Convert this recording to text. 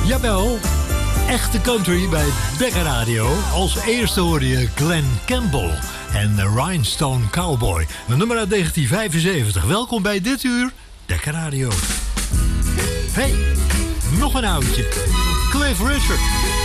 Jawel, echte country bij Dekker Radio. Als eerste hoorde je Glenn Campbell en The Rhinestone Cowboy. Een nummer uit 1975. Welkom bij dit uur Dekker Radio. Hey, nog een oudje. Cliff Richard.